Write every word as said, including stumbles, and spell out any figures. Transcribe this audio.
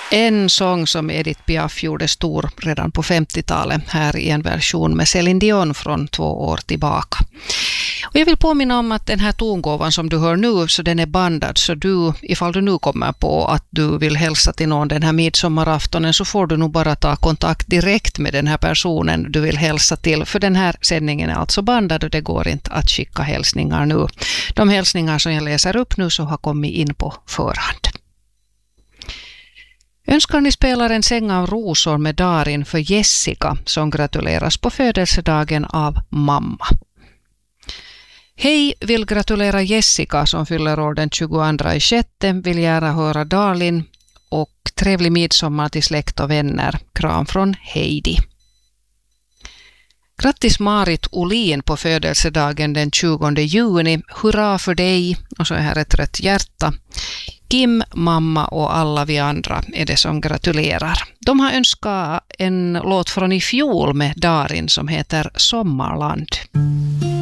En sång som Edith Piaf gjorde stor redan på femtiotalet här i en version med Céline Dion från två år tillbaka. Och jag vill påminna om att den här tongåvan som du hör nu, så den är bandad, så du, ifall du nu kommer på att du vill hälsa till någon den här midsommaraftonen, så får du nog bara ta kontakt direkt med den här personen du vill hälsa till, för den här sändningen är alltså bandad och det går inte att skicka hälsningar nu. De hälsningar som jag läser upp nu så har kommit in på förhand. Önskar ni spelar en säng av rosor med Darin för Jessica som gratuleras på födelsedagen av mamma. Hej, vill gratulera Jessica som fyller år den tjugoandra i sjätte, vill gärna höra Darlin och trevlig midsommar till släkt och vänner. Kram från Heidi. Grattis Marit Olin på födelsedagen den tjugonde juni. Hurra för dig! Och så är här ett rätt hjärta. Kim, mamma och alla vi andra är det som gratulerar. De har önskat en låt från i fjol med Darin som heter Sommarland.